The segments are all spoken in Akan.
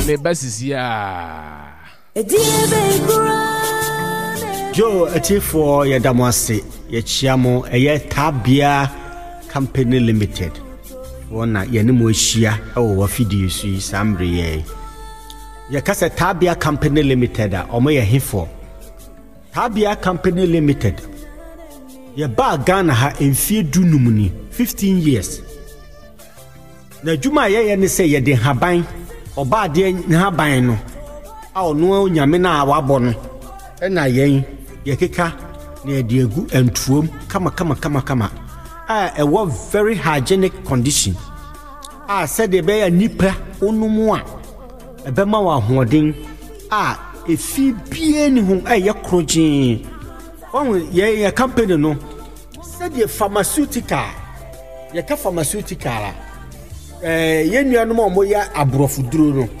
Me basisia. Joe for your damasi, your chiamo, a ye Tabia Company Limited. One Yanimushia, oh, a video, Sambre. Your Casa Tabia Company Limited, or may a hifo. Tabia Company Limited. Your bar Ghana ha in fear dunumuni 15 years. Na Juma ye ne say ye de haban, or bad ye haban no. Aw no nyame na wabɔ no na yɛn yɛkeka na yɛde agu antuom kama a very hygienic condition a said the be nipa onumu a ɛbɛma wa ahoɔden a efi bie ni ho ɛyɛ krogin wɔn yɛ company no said the pharmaceutical yɛka pharmaceutical yɛn nuanom a wɔyɛ aborɔfoduro no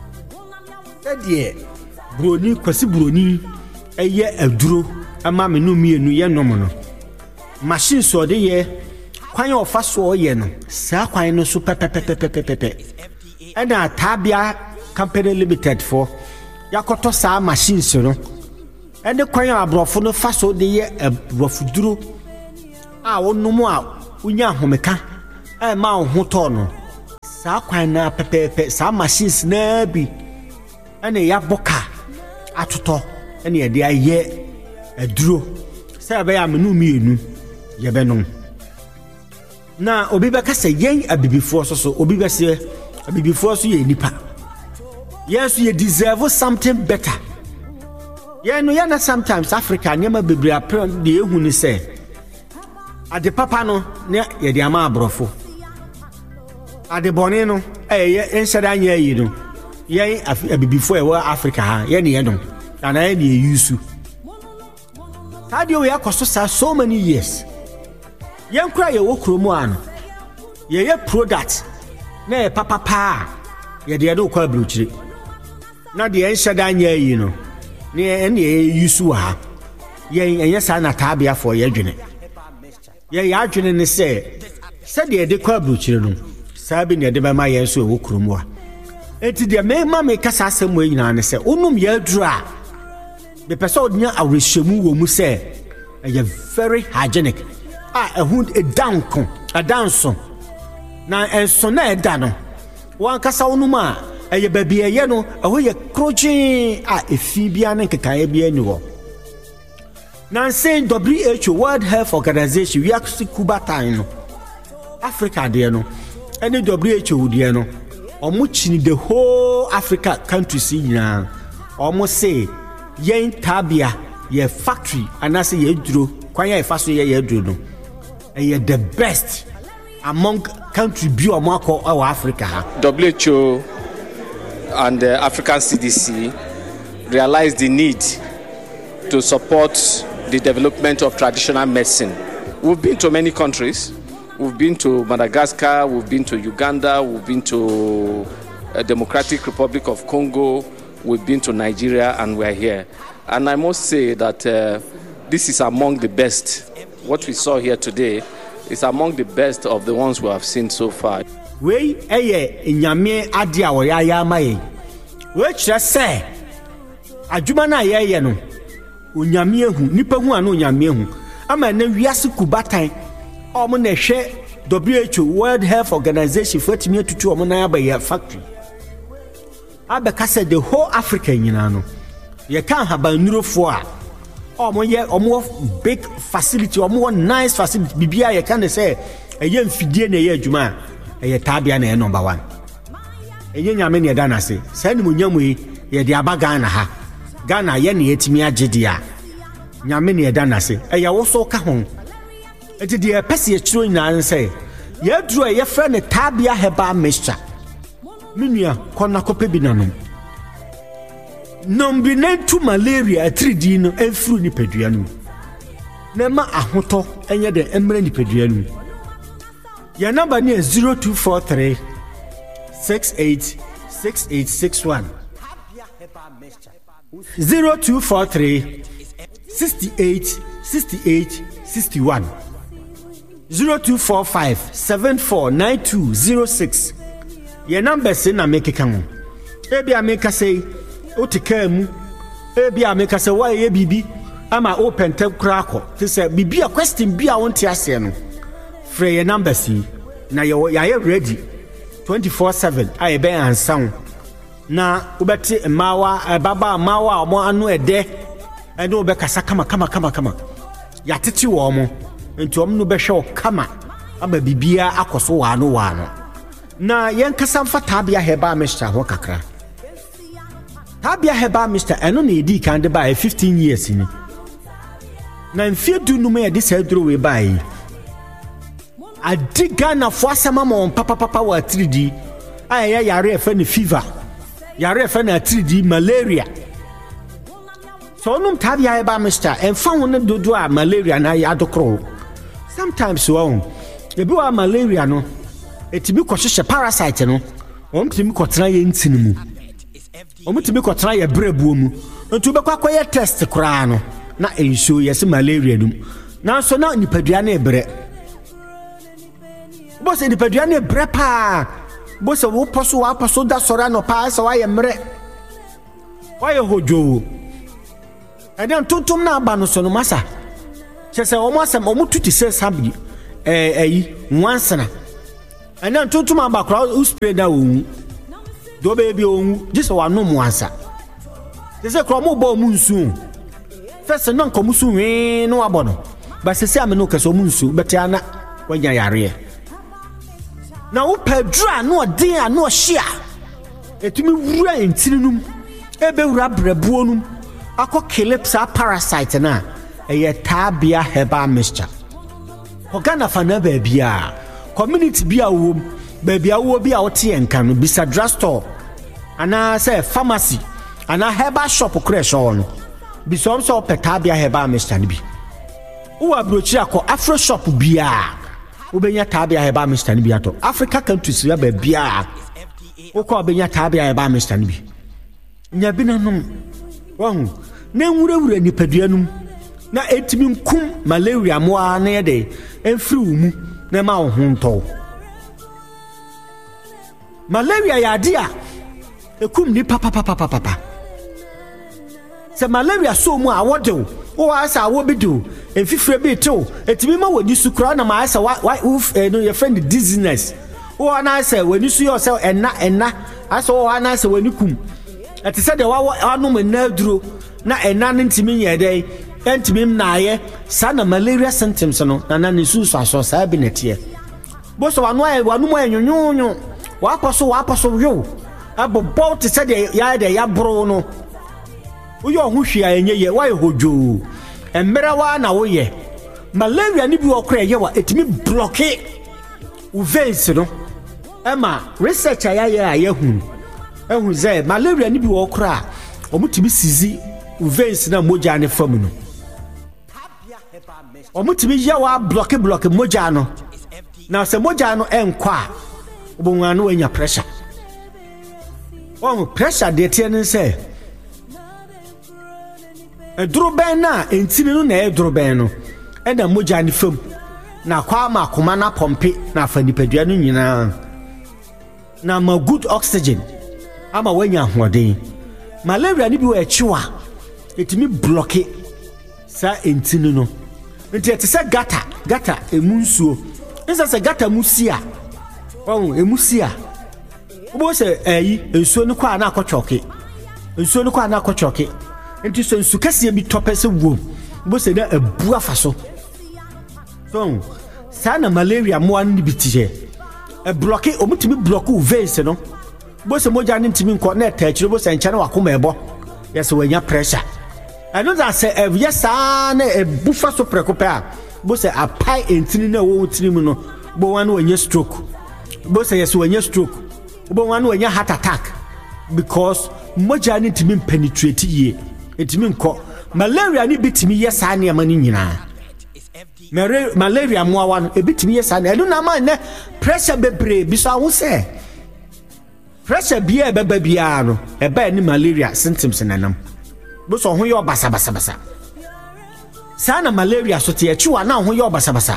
Edie broni kwasi broni eye aduro ama menu mienu ye nom no machine so de ye kwan ofa so ye no sa kwan no so pepepepepepepe ena Tabia Company Limited for yakoto sa machine so no ene kwan abrofo no fa so de ye abrofuduro a wonom a unya homeka e ma ho to no sa kwan na pepepe sa machines na bi ene ya boka atoto ene ye de aye aduro se be ya menu mienu ye be no na obi be ka se yen abibifo so obi be se abibifo so ye nipa yes you deserve something better ye no ya na sometimes Africa nyama bebre apron de ehu ni se ade papa no ne ye de ama abrofo ade bone no ye enhyada anya yi no ye abibifo e wa Africa ha ye ne yedon ana ye ne yusu tadio we akoso so many years ye nkura ye wo kromu ano ye product na e papa ye de do kwa bruchire na de enhyada anya yi no ne yusu ha ye sa na Tabia for ye dwene ye adwene ne se de de kwa bruchire no sabi ne de ba ma ye so wo kromu a enti de me ma me kasa asem we nyina ne se onum ye adura be person odnya awrehwemu wo mu se eye very hygienic ehun edanko adanso na enso na eda no wan kasa onum a eye babie ye no eho ye krogin efi bia ne kekaye bia ni wo na say WHO World Health Organization we akuba time no Africa de no any WHO de no omuchini the whole Africa countries nyina almost say yen Tabia ye factory anase ye duro kwanya e faso ye duro no ye the best among country bi omako our Africa. WHO and the African CDC realized the need to support the development of traditional medicine. We've been to many countries. We've been to Madagascar, we've been to Uganda, we've been to Democratic Republic of Congo, we've been to Nigeria, and we're here. And I must say that this is among the best. What we saw here today is among the best of the ones we have seen so far. We nyame ade a wo ya mai. We kire se adwuma na ye no. Onyame ehu, nipa hu ana onyame ehu. Ama na wiase kubatan omo na hwe WHO World Health Organization for timi atutu omo na ya factory abeka said the whole Africa nyina no ye kan habanurofo a omo big facility omo nice facility bibia ye kan say eye mfidie na ye adwuma eye Tabia na number 1 enye nyame ne da na se sai ni munyamu ye de aba Ghana ye ne yetimi agede a nyame ne da na se eye wo so ka ho eti de pese chiro nyina say ye duro ye friend Tabia herbal mixture minua kona kope bi nanom nombinatu malaria 3D no enfru ni pedua no na ma ahoto enye de emre ni pedua no ya number ni 0243 686861 0243 686861 0245 749206 your number say na make kan ebi ameka say otika mu ebi ameka say why ye bibi ama open tab krako te say bibi a question bi a wonte ase no free your number si na ye ready 24/7 aye be ansan na ubeti mawa baba mawa omo anu ede ene obekasa kama ya tete wo mo enti om no behwe o kama aba bibia akoso wano na yen kasa mfa tabia heba mixture ho kakra tabia heba mixture eno na edi kan de ba 15 years ni na mfie du no me de say duro we bai adiga na fo asama mo papa wa 3D aya yare efa ni fever yare efa na 3D malaria so num tabia heba mixture emfa ho ne dodo a malaria na ya dokro sometimes so ebi wa malaria no etimi kwhwehwe parasite no omtimi kwotena ye ntini mu omtimi kwotena ye brebuo mu ntu be kwakwaye test kura no na ensho yes malaria dum na so na nipadua na ebre bo se nipadua na ebre pa bo se wo poso da sora no pa se wa ye mre wa ye hojo eden tuntum na aba no so no masa chese omo asem omo tuti se sabi wansana and then tuntum aba kra uspray da wo do baby o just wa no mwansa chese kra mo bo mu nsu first no nkomu su we no abono ba se se ameno kaso mu nsu betiana wanya yare na wo pedra no odin a no hia etumi wura entinunum ebe wura brebuo num akọ calypsa parasite na eye tabia heba mixture Ogana fana babia community bia wo babia wo bia wote enka no bisa drugstore ana say pharmacy ana herbal shop crash on bisom so petabia herbal mixture bi wo abrochi akọ afro shop bia wo benya tabia herbal mixture bi ato Africa countries ya babia wo ko benya tabia herbal mixture bi nya bi nanom won na nwurawura nipaduanum na etimi nkum malaria moa na yede enfri mu na ma ohunto malaria ya dia ekum ni papa se malaria so mu awodo o asa awobido enfifre bi to etimi ma wani sukura na ma asa why no your friend dizziness o na asa wani su yourself enna asa o na asa wani kum ati se de wa anu na duro na enna ntimi yede entimi naye sana malaria symptoms no na nisu so sa bi netie bo so wanu mo enyonyonyo wa poso yo abobot te se de ya bro no uyo hu hwia enye ye wa hojo emere wa na wo ye malaria ni bi okra ye wa etimi block veins no ema research ya hu ehun ze malaria ni bi okra omutimi sizi veins na moja ne fam no omutimi ya wa block moja no na se moja no enkwa obonwa no anya pressure pressure de tie ne se edroben na entini no na edroben no ena moja ne fam na kwa makoma na pompe na fa nipadua no nyina na ma good oxygen ama wanya hoden malaria ni bi wa echiwa etimi block sa entini no nti ete se gata emunsuo nsa se gata musia emusia obo se ensuo no kwa na akotwoke nti so nsu kase bi topese wo obo se na abu afaso so sana malaria mo an bi tije block omutimi block veins no obo se moja ne ntimi nko na etachiro obo se ncha na wakoma ebo yes wanya pressure anu da se yesa na ebufa so prekopa bo se apai entini na wo tini mu no bo wan wanya stroke bo se yes wanya stroke bo wan wanya heart attack because moja ni timi penetrate ye etimi nko malaria ni bitimi yesa na amani nyina malaria mo awa no ebitimi yesa na enu na ma ne pressure bebre bisa wo se pressure bia ebeba bia no eba ni malaria symptoms nanam bo so ho yo basa sana malaria so te achiwa na ho yo basa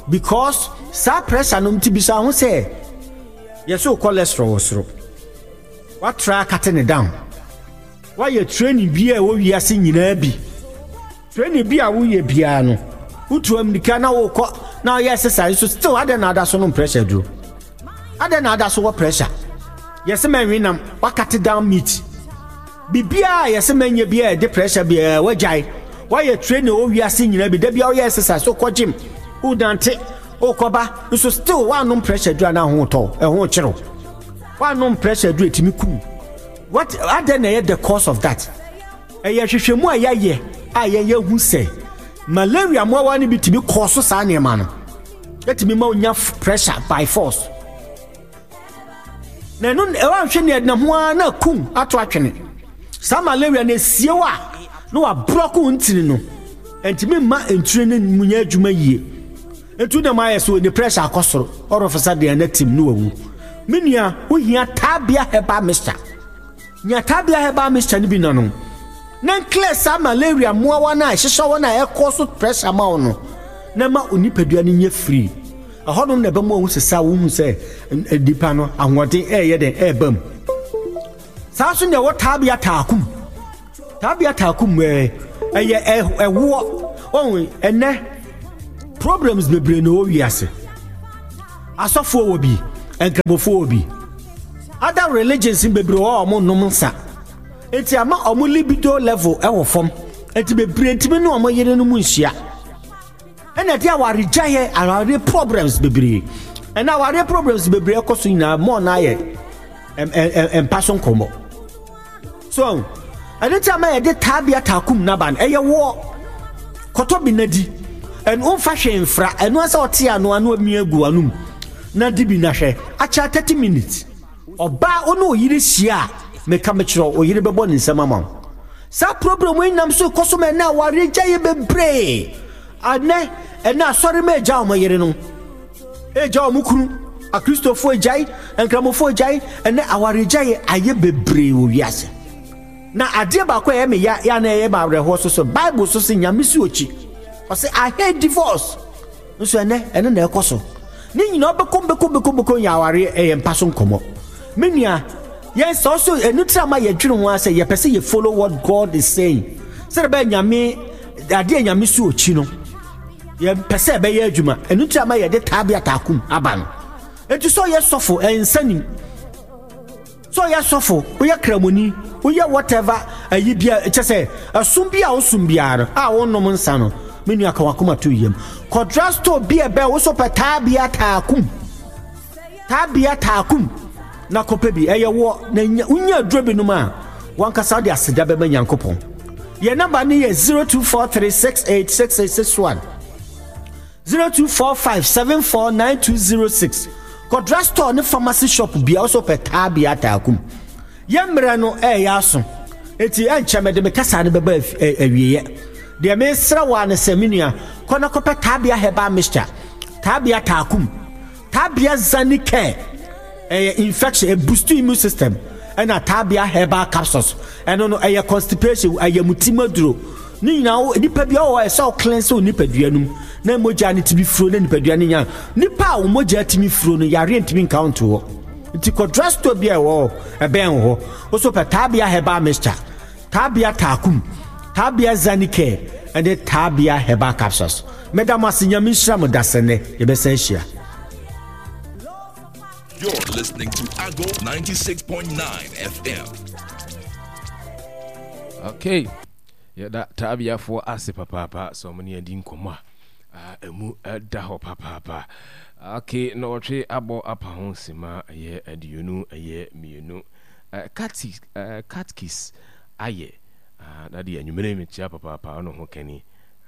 because sa pressure no mtibisa ho say yeso cholesterol osro what try cutting it down. Why you training beer we are seeing in bi training beer we piano who to him the cana now yes exercise so still had another so no pressure do had another so pressure yes man win what cut it down meat bibia yes man ye beer the pressure be wajai why you training we are seeing in bi there be exercise so ko gym who dante o koba so still one no pressure do na ho to e ho chiro one no pressure do etimi kum. What other than the cause of that? Hwehwemu aye hu say malaria mo wani bi timi cause sa na man. Let me ma onya pressure by force. Na no e wan hwe ne na ho na kum ato atwene. Sa malaria na siewa no wa block untini no. Entimi ma enture ne munya adwuma yie. Etu na ma yeso the pressure akosoro. Orofisa de na tim no wawu. Minia wo hia tabia heba mister. Nyatabia heba Mr. Nibina no. Nan clear sa malaria moa wana hyehyɛ wana e cause pressure ma ono. Na ma onipadua ne nye free. Ahonom na be mo hu sesa wo hu sɛ dipa no ahoɔden ɛyɛ den ɛbam. Saa so ne wo tabia taakum. Tabia taakum ɛyɛ ɛwo. Wɔn ɛnɛ problems bebree no wiase. Asɔfo wo bi, enkrabofo wo bi. Other religions in bebre o mo nom nsa enti ama o mo libido level e wo fom enti bebre enti no o mo yere no mu nhia ena dia wa rejaye aware problems bebre ena aware problems bebre ekoso ina mo na ye passion komo so enti ama ye de tabia takum na ban eye wo koto bi nadi en on fa hwe mfra eno asa ote ano anu mi agu anum na di bi na hwe acha 30 minutes Oba ono yiri hia me ka me kiro oyiri bebo ne nsema ma sa problem we nam so koso me na ware gyaye bebre ane ena sorry me gya o yiri no gya o mukuru a Christopher gyai enkramofo gyai ene aware gyaye aye bebre wo wiase na ade ba kwa ye me ya na ye ba reho so Bible so se nyame si ochi o say I hate divorce nso ene na ekoso ni nyina obeko ya aware mpaso nkomo Minia, yes, also a nutrama ye dream was say ye pese ye follow what God is saying. Say be nyame ade nyame su ochino. Ye pese be ye adwuma, a nutrama ye de tabia takum aban. Etu so ye sofo ensanim. So ye sofo, we ye kramoni, we ye whatever ayi bia che say asum bia osum bia a wonnom nsa no. Minia ka wakoma to yem. Contrasto bia be wo so tabia takum. Tabia takum. Na kope bi wo na unya drobi no ma wanka saudi aseda be nyankopon ye number ni ye 0243686861 0245749206 Kodra store ne pharmacy shop bia also peta bia takum ye mre no ya so eti encheme de me kasa ne beba awieye de me sra wa ne seminia kona kope tabia heba mister tabia takum tabia zanike infection a boost immune system and a tabia herbal capsules and no a constipation a mutimaduro ni na nipa bia o so cleanse o nipa duanum na moja ni tibi furo na nipa duane nya nipa o moja timi furo no yare ntimi count wo nti contrasto bia wo e ben ho o so tabia herbal mixture tabia takum tabia zanike and the tabia herbal capsules madam asinyami shram dasene ye be san hia. You're listening to Ago 96.9 FM. Okay. Yeah, that tabia for us, papa, so many ending coma. Emu da ho papa. Okay, no tree abo apa honsima, ye adiunu, ye mienu. Cat kiss, aye. That the enumerate chia papa, no ho kenny.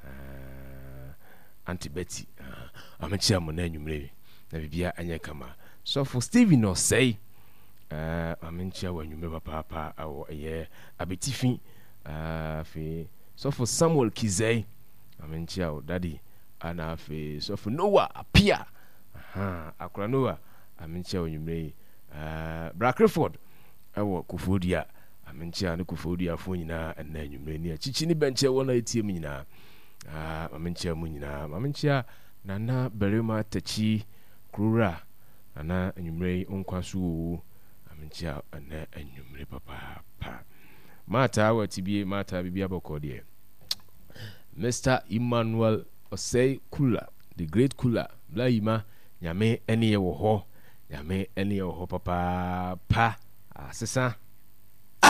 Auntie Betty, I'm a chairman, enumerate. Navibia anya kama. So for Stephen or say, I'm sure when you remember papa or a year abetifi, so for Samuel Kizay, I'm sure daddy, and so for Noah appear, Akranoa, I'm sure when you may, Brackerford, our Kufodia, I'm sure Kufodia Funina, and then you may near Chichini Bencher 180 Mina, I'm sure Munina, I'm sure Nana Berima Techi Krura. Ana enyumrei onkwasu amenchia ene enwumre papa pa mata watibie mata bibia bokode Mr. Emmanuel Osei Kula, the great Kula blaima nyame ene ye wo ho nyame ene ye wo ho papa pa asesa